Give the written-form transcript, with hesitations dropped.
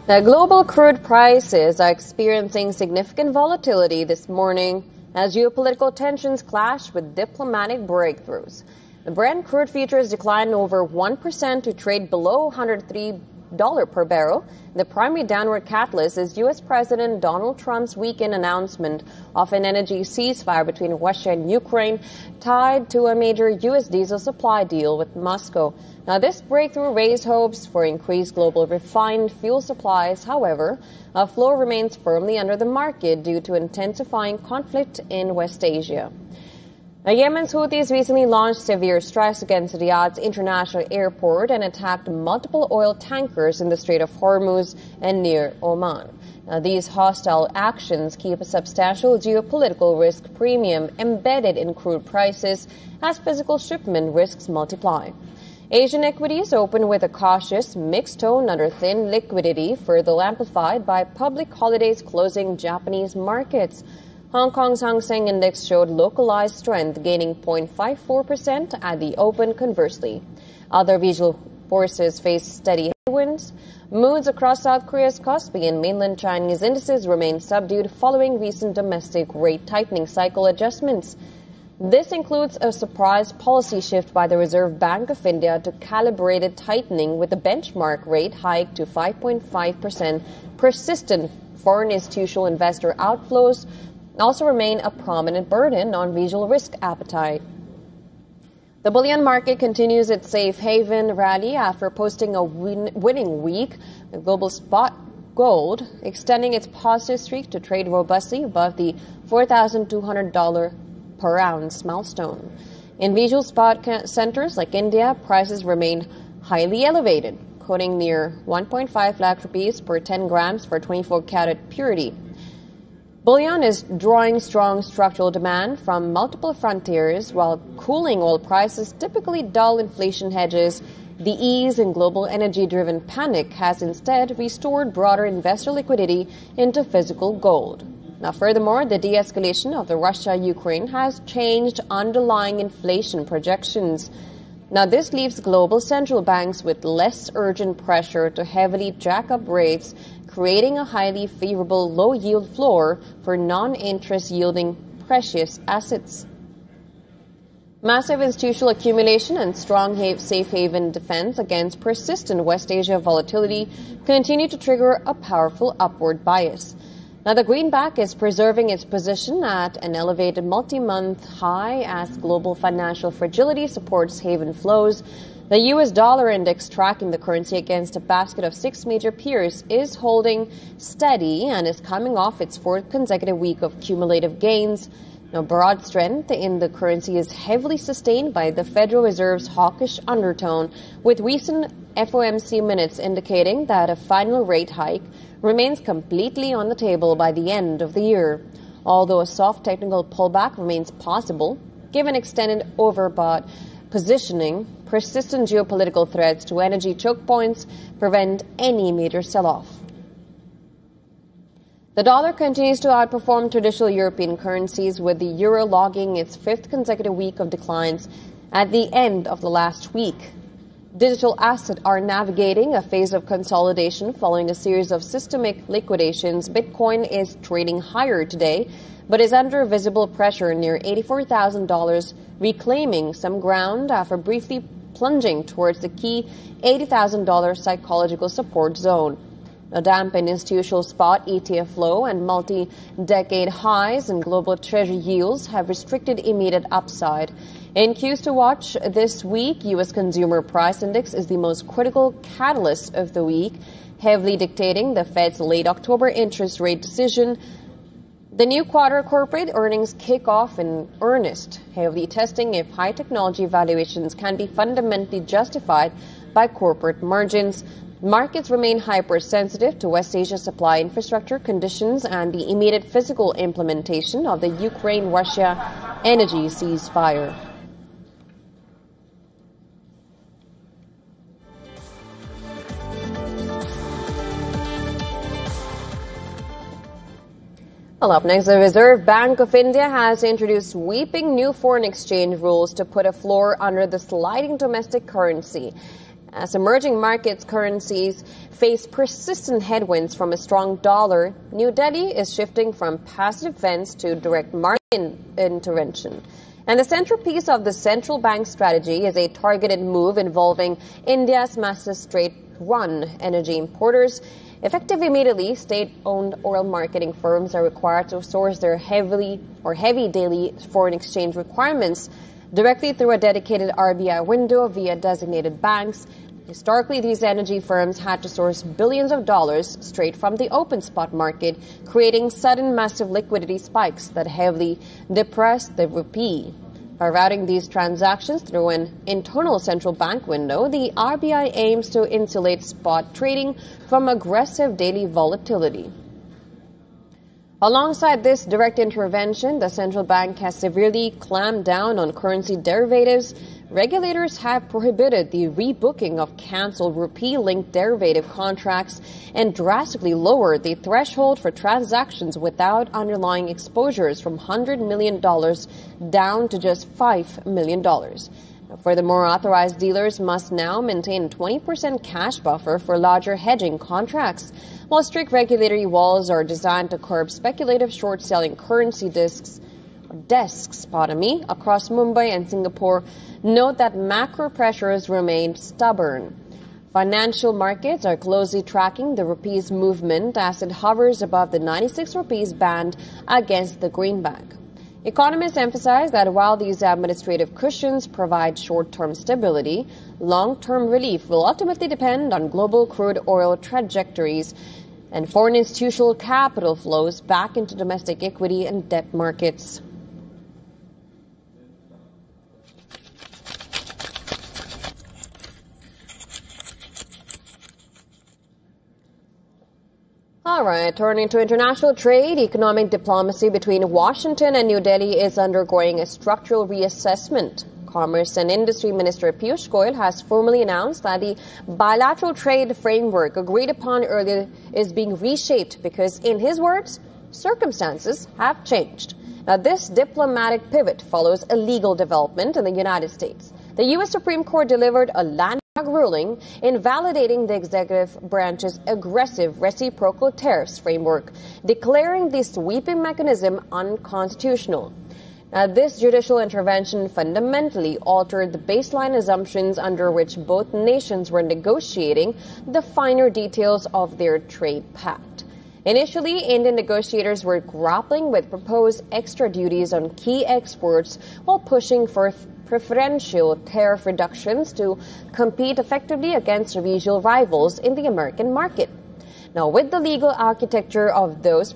Now, global crude prices are experiencing significant volatility this morning as geopolitical tensions clash with diplomatic breakthroughs. The Brent crude futures declined over 1% to trade below $103 per barrel. The primary downward catalyst is U.S. President Donald Trump's weekend announcement of an energy ceasefire between Russia and Ukraine, tied to a major U.S. diesel supply deal with Moscow. Now, this breakthrough raised hopes for increased global refined fuel supplies. However, a flow remains firmly under the market due to intensifying conflict in West Asia. Now, Yemen's Houthis recently launched severe strikes against Riyadh's international airport and attacked multiple oil tankers in the Strait of Hormuz and near Oman. Now, these hostile actions keep a substantial geopolitical risk premium embedded in crude prices as physical shipment risks multiply. Asian equities opened with a cautious, mixed tone under thin liquidity, further amplified by public holidays closing Japanese markets. Hong Kong's Hang Seng Index showed localized strength, gaining 0.54% at the open conversely. Other regional forces faced steady headwinds. Moods across South Korea's Kospi and mainland Chinese indices remain subdued following recent domestic rate tightening cycle adjustments. This includes a surprise policy shift by the Reserve Bank of India to calibrated tightening with the benchmark rate hiked to 5.5%. Persistent foreign institutional investor outflows also remain a prominent burden on regional risk appetite. The bullion market continues its safe haven rally after posting a winning week. The global spot gold extending its positive streak to trade robustly above the $4,200 per ounce milestone. In regional spot centers like India, prices remain highly elevated, quoting near 1.5 lakh rupees per 10 grams for 24-karat purity. Bullion is drawing strong structural demand from multiple frontiers, while cooling oil prices typically dull inflation hedges. The ease in global energy-driven panic has instead restored broader investor liquidity into physical gold. Now, furthermore, the de-escalation of the Russia-Ukraine has changed underlying inflation projections. Now, this leaves global central banks with less urgent pressure to heavily jack up rates, creating a highly favorable low-yield floor for non-interest yielding precious assets. Massive institutional accumulation and strong safe haven defense against persistent West Asia volatility continue to trigger a powerful upward bias. Now, the greenback is preserving its position at an elevated multi-month high as global financial fragility supports haven flows. The U.S. dollar index, tracking the currency against a basket of 6 major peers, is holding steady and is coming off its fourth consecutive week of cumulative gains. Now, broad strength in the currency is heavily sustained by the Federal Reserve's hawkish undertone, with recent FOMC minutes indicating that a final rate hike remains completely on the table by the end of the year. Although a soft technical pullback remains possible, given extended overbought positioning, persistent geopolitical threats to energy choke points prevent any major sell-off. The dollar continues to outperform traditional European currencies, with the euro logging its fifth consecutive week of declines at the end of the last week. Digital assets are navigating a phase of consolidation following a series of systemic liquidations. Bitcoin is trading higher today, but is under visible pressure near $84,000, reclaiming some ground after briefly plunging towards the key $80,000 psychological support zone. A dampened institutional spot ETF flow and multi-decade highs in global treasury yields have restricted immediate upside. In cues to watch this week, U.S. Consumer Price Index is the most critical catalyst of the week, heavily dictating the Fed's late October interest rate decision. The new quarter corporate earnings kick off in earnest, heavily testing if high technology valuations can be fundamentally justified by corporate margins. Markets remain hypersensitive to West Asia supply infrastructure conditions and the immediate physical implementation of the Ukraine-Russia energy ceasefire. Well, up next, the Reserve Bank of India has introduced sweeping new foreign exchange rules to put a floor under the sliding domestic currency. As emerging markets currencies face persistent headwinds from a strong dollar, New Delhi is shifting from passive defense to direct market intervention. And the centerpiece of the central bank strategy is a targeted move involving India's massive state-run energy importers. Effective immediately, state-owned oil marketing firms are required to source their heavy daily foreign exchange requirements directly through a dedicated RBI window via designated banks. Historically, these energy firms had to source billions of dollars straight from the open spot market, creating sudden massive liquidity spikes that heavily depressed the rupee. By routing these transactions through an internal central bank window, the RBI aims to insulate spot trading from aggressive daily volatility. Alongside this direct intervention, the central bank has severely clamped down on currency derivatives. Regulators have prohibited the rebooking of cancelled rupee-linked derivative contracts and drastically lowered the threshold for transactions without underlying exposures from $100 million down to just $5 million. Furthermore, authorized dealers must now maintain a 20% cash buffer for larger hedging contracts, while strict regulatory walls are designed to curb speculative short-selling currency desks across Mumbai and Singapore. Note that macro pressures remain stubborn. Financial markets are closely tracking the rupee's movement as it hovers above the 96 rupees band against the greenback. Economists emphasize that while these administrative cushions provide short-term stability, long-term relief will ultimately depend on global crude oil trajectories and foreign institutional capital flows back into domestic equity and debt markets. All right, turning to international trade, economic diplomacy between Washington and New Delhi is undergoing a structural reassessment. Commerce and Industry Minister Piyush Goyal has formally announced that the bilateral trade framework agreed upon earlier is being reshaped because, in his words, circumstances have changed. Now, this diplomatic pivot follows a legal development in the United States. The U.S. Supreme Court delivered a landmark ruling invalidating the executive branch's aggressive reciprocal tariffs framework, declaring the sweeping mechanism unconstitutional. Now, this judicial intervention fundamentally altered the baseline assumptions under which both nations were negotiating the finer details of their trade pact. Initially, Indian negotiators were grappling with proposed extra duties on key exports while pushing for preferential tariff reductions to compete effectively against regional rivals in the American market. Now, with the legal architecture of those